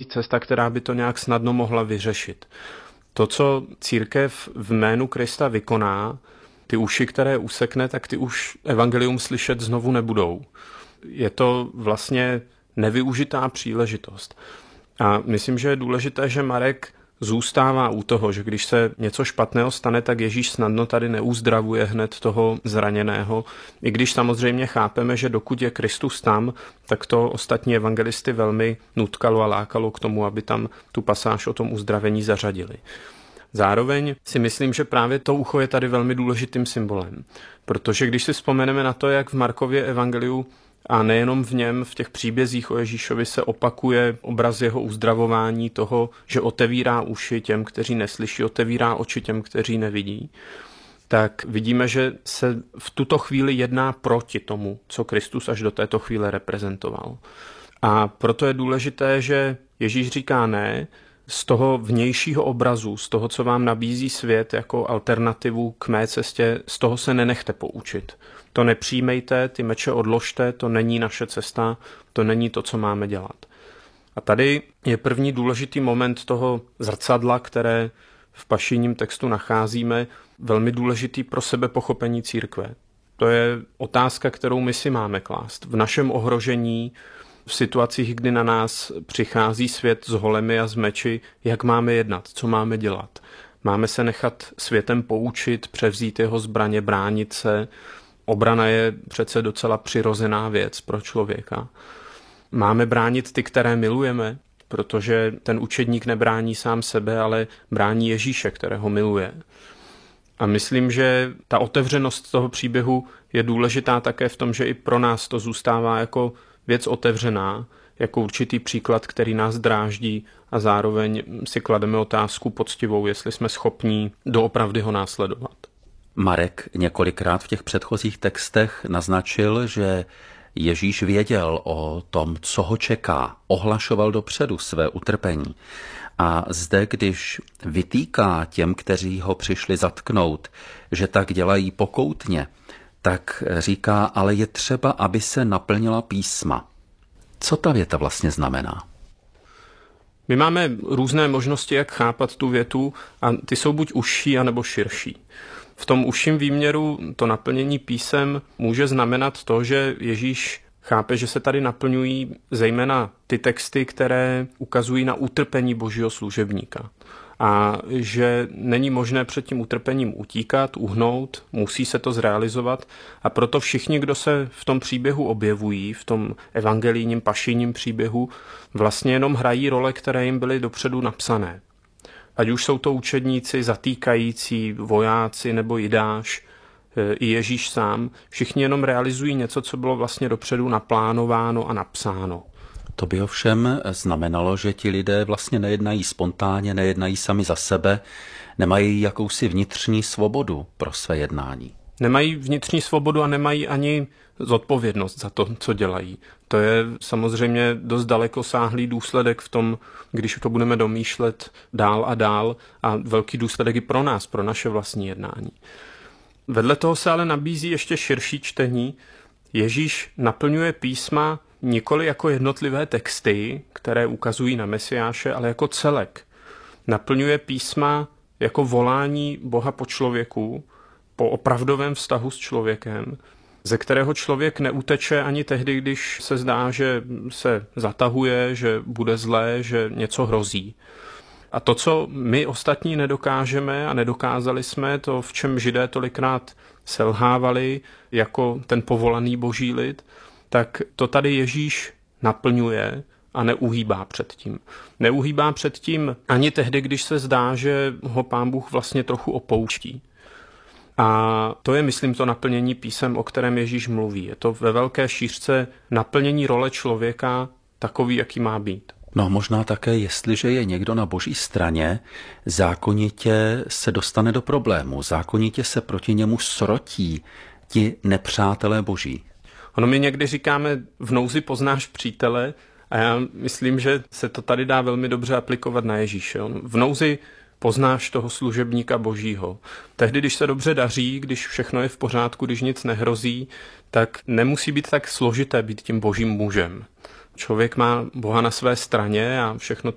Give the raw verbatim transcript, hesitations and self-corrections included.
cesta, která by to nějak snadno mohla vyřešit. To, co církev v jménu Krista vykoná, ty uši, které usekne, tak ty už evangelium slyšet znovu nebudou. Je to vlastně nevyužitá příležitost. A myslím, že je důležité, že Marek zůstává u toho, že když se něco špatného stane, tak Ježíš snadno tady neuzdravuje hned toho zraněného. I když samozřejmě chápeme, že dokud je Kristus tam, tak to ostatní evangelisty velmi nutkalo a lákalo k tomu, aby tam tu pasáž o tom uzdravení zařadili. Zároveň si myslím, že právě to ucho je tady velmi důležitým symbolem, protože když si vzpomeneme na to, jak v Markově evangeliu a nejenom v něm, v těch příbězích o Ježíšovi se opakuje obraz jeho uzdravování toho, že otevírá uši těm, kteří neslyší, otevírá oči těm, kteří nevidí, tak vidíme, že se v tuto chvíli jedná proti tomu, co Kristus až do této chvíle reprezentoval. A proto je důležité, že Ježíš říká ne, z toho vnějšího obrazu, z toho, co vám nabízí svět jako alternativu k mé cestě, z toho se nenechte poučit. To nepřijmejte, ty meče odložte, to není naše cesta, to není to, co máme dělat. A tady je první důležitý moment toho zrcadla, které v pašijním textu nacházíme, velmi důležitý pro sebepochopení církve. To je otázka, kterou my si máme klást. V našem ohrožení, v situacích, kdy na nás přichází svět s holemi a s meči, jak máme jednat, co máme dělat. Máme se nechat světem poučit, převzít jeho zbraně, bránit se. Obrana je přece docela přirozená věc pro člověka. Máme bránit ty, které milujeme, protože ten učedník nebrání sám sebe, ale brání Ježíše, kterého miluje. A myslím, že ta otevřenost toho příběhu je důležitá také v tom, že i pro nás to zůstává jako věc otevřená, jako určitý příklad, který nás dráždí a zároveň si klademe otázku poctivou, jestli jsme schopní doopravdy ho následovat. Marek několikrát v těch předchozích textech naznačil, že Ježíš věděl o tom, co ho čeká, ohlašoval dopředu své utrpení. A zde, když vytýká těm, kteří ho přišli zatknout, že tak dělají pokoutně, tak říká, ale je třeba, aby se naplnila písma. Co ta věta vlastně znamená? My máme různé možnosti, jak chápat tu větu a ty jsou buď užší, anebo širší. V tom užším výměru to naplnění písem může znamenat to, že Ježíš chápe, že se tady naplňují zejména ty texty, které ukazují na utrpení božího služebníka. A že není možné před tím utrpením utíkat, uhnout, musí se to zrealizovat a proto všichni, kdo se v tom příběhu objevují, v tom evangelijním pašijním příběhu, vlastně jenom hrají role, které jim byly dopředu napsané. Ať už jsou to učedníci, zatýkající, vojáci nebo Jidáš, i Ježíš sám, všichni jenom realizují něco, co bylo vlastně dopředu naplánováno a napsáno. To by ovšem znamenalo, že ti lidé vlastně nejednají spontánně, nejednají sami za sebe, nemají jakousi vnitřní svobodu pro své jednání. Nemají vnitřní svobodu a nemají ani zodpovědnost za to, co dělají. To je samozřejmě dost dalekosáhlý důsledek v tom, když to budeme domýšlet dál a dál a velký důsledek i pro nás, pro naše vlastní jednání. Vedle toho se ale nabízí ještě širší čtení. Ježíš naplňuje písma nikoli jako jednotlivé texty, které ukazují na Mesiáše, ale jako celek. Naplňuje písma jako volání Boha po člověku, po opravdovém vztahu s člověkem, ze kterého člověk neuteče ani tehdy, když se zdá, že se zatahuje, že bude zlé, že něco hrozí. A to, co my ostatní nedokážeme a nedokázali jsme, to, v čem Židé tolikrát selhávali jako ten povolaný boží lid, tak to tady Ježíš naplňuje a neuhýbá před tím. Neuhýbá před tím ani tehdy, když se zdá, že ho Pán Bůh vlastně trochu opouští. A to je, myslím, to naplnění písem, o kterém Ježíš mluví. Je to ve velké šířce naplnění role člověka takový, jaký má být. No možná také, jestliže je někdo na boží straně, zákonitě se dostane do problému, zákonitě se proti němu srotí ti nepřátelé boží. Ono my někdy říkáme, v nouzi poznáš přítele a já myslím, že se to tady dá velmi dobře aplikovat na Ježíše. V nouzi poznáš toho služebníka božího. Tehdy, když se dobře daří, když všechno je v pořádku, když nic nehrozí, tak nemusí být tak složité být tím božím mužem. Člověk má Boha na své straně a všechno